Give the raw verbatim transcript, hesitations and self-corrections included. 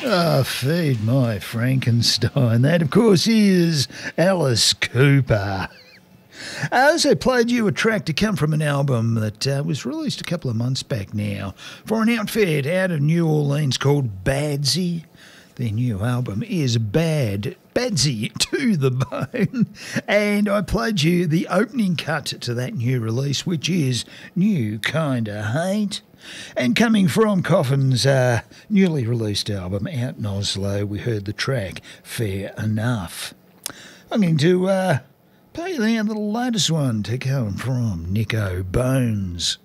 Ah, feed my Frankenstein. That, of course, is Alice Cooper. I also played you a track to come from an album that uh, was released a couple of months back now for an outfit out of New Orleans called Badsy. Their new album is Bad, Badsy to the Bone. And I played you the opening cut to that new release, which is New Kinda Hate. And coming from Coffin's uh, newly released album out in Oslo, we heard the track Fair Enough. I'm going to uh, play the little latest one to come from Nico Bones.